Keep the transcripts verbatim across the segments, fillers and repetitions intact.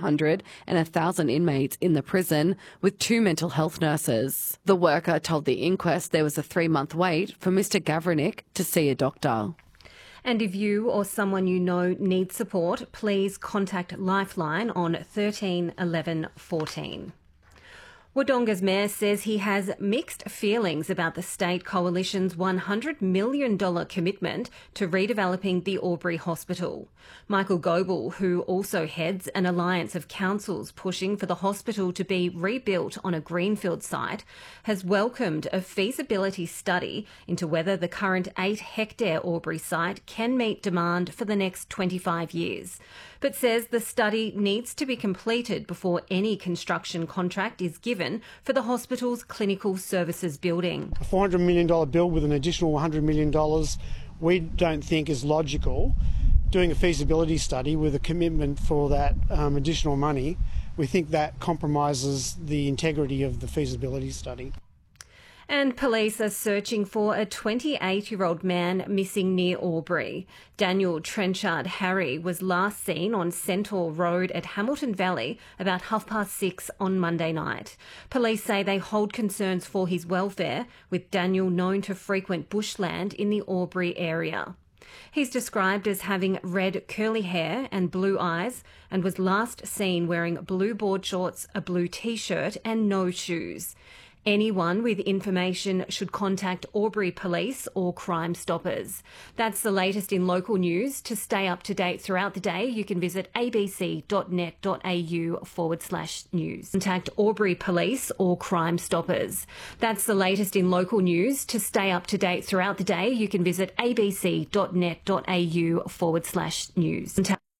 hundred and one thousand inmates in the prison, with two mental health nurses. The worker told the inquest there was a three-month wait for Mister Gavranic to see a doctor. And if you or someone you know needs support, please contact Lifeline on thirteen eleven fourteen. Wodonga's mayor says he has mixed feelings about the state coalition's one hundred million dollars commitment to redeveloping the Albury Hospital. Michael Goebel, who also heads an alliance of councils pushing for the hospital to be rebuilt on a greenfield site, has welcomed a feasibility study into whether the current eight-hectare Albury site can meet demand for the next twenty-five years, but says the study needs to be completed before any construction contract is given for the hospital's clinical services building. A four hundred million dollars bill with an additional one hundred million dollars we don't think is logical. Doing a feasibility study with a commitment for that um, additional money, we think that compromises the integrity of the feasibility study. And police are searching for a twenty-eight-year-old man missing near Albury. Daniel Trenchard Harry was last seen on Centaur Road at Hamilton Valley about half past six on Monday night. Police say they hold concerns for his welfare, with Daniel known to frequent bushland in the Albury area. He's described as having red curly hair and blue eyes, and was last seen wearing blue board shorts, a blue T-shirt and no shoes. Anyone with information should contact Albury Police or Crime Stoppers. That's the latest in local news. To stay up to date throughout the day, you can visit abc.net.au forward slash news. Contact Albury Police or Crime Stoppers. That's the latest in local news. To stay up to date throughout the day, you can visit abc.net.au forward slash news.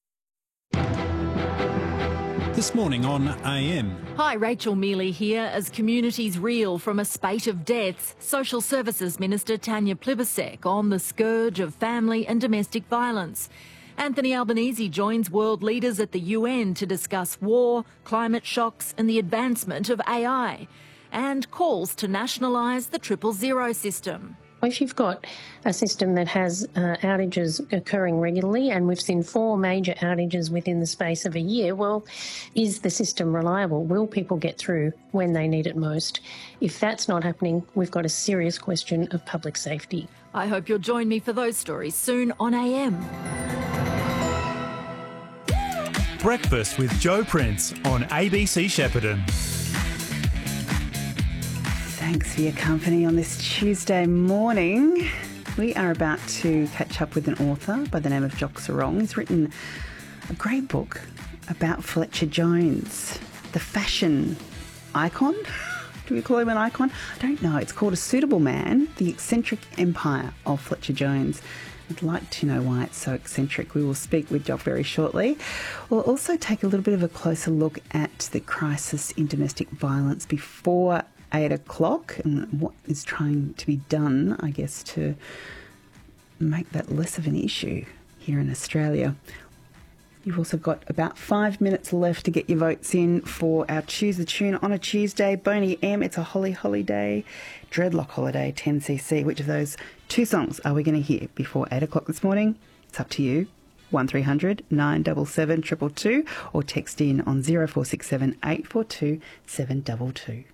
This morning on A M. Hi, Rachel Mealy here. As communities reel from a spate of deaths, Social Services Minister Tanya Plibersek on the scourge of family and domestic violence. Anthony Albanese joins world leaders at the U N to discuss war, climate shocks and the advancement of A I, and calls to nationalise the triple zero system. If you've got a system that has uh, outages occurring regularly, and we've seen four major outages within the space of a year, well, is the system reliable? Will people get through when they need it most? If that's not happening, we've got a serious question of public safety. I hope you'll join me for those stories soon on A M. Breakfast with Joe Prince on A B C Shepparton. Thanks for your company on this Tuesday morning. We are about to catch up with an author by the name of Jock Serong. He's written a great book about Fletcher Jones, the fashion icon. Do we call him an icon? I don't know. It's called A Suitable Man, the Eccentric Empire of Fletcher Jones. I'd like to know why it's so eccentric. We will speak with Jock very shortly. We'll also take a little bit of a closer look at the crisis in domestic violence before eight o'clock and what is trying to be done, I guess, to make that less of an issue here in Australia. You've also got about five minutes left to get your votes in for our Choose the Tune on a Tuesday. Boney M, It's a Holly Holiday, Dreadlock Holiday, ten C C. Which of those two songs are we going to hear before eight o'clock this morning? It's up to you. one three hundred nine seven seven two two two or text in on zero four six seven eight four two seven two two.